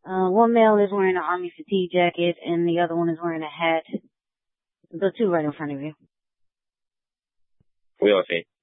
One male is wearing an army fatigue jacket, and the other one is wearing a hat. The two right in front of you. We all see.